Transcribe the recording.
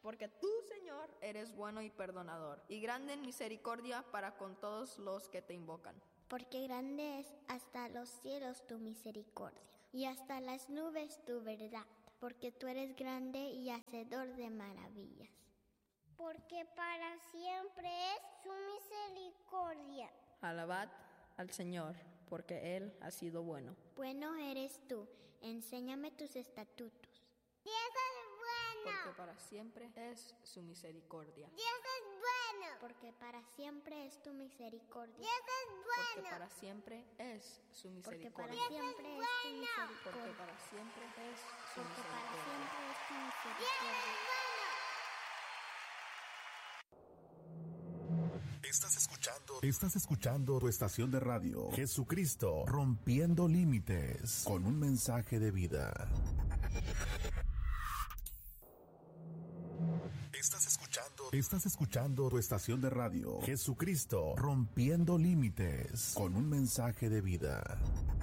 Porque tú, Señor, eres bueno y perdonador, y grande en misericordia para con todos los que te invocan. Porque grande es hasta los cielos tu misericordia, y hasta las nubes tu verdad. Porque tú eres grande y hacedor de maravillas. Porque para siempre es su misericordia. Alabad al Señor, porque Él ha sido bueno. Bueno eres tú, enséñame tus estatutos. Dios es bueno. Porque para siempre es su misericordia. Dios es bueno. Porque para siempre es tu misericordia. Dios es bueno. Porque para siempre es su misericordia. Porque para siempre es tu misericordia. Porque para siempre es su Porque para misericordia. siempre es tu misericordia. Dios es bueno. Estás escuchando tu estación de radio, Jesucristo, rompiendo límites, con un mensaje de vida. Estás escuchando tu estación de radio, Jesucristo, rompiendo límites, con un mensaje de vida.